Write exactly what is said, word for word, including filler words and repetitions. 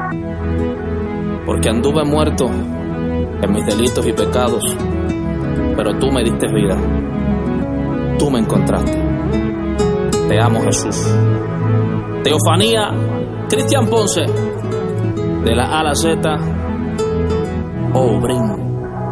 porque anduve muerto en mis delitos y pecados, pero tú me diste vida, tú me encontraste. Te amo, Jesús. Teofanía Cristian Ponce, de la A a la Z, Obren.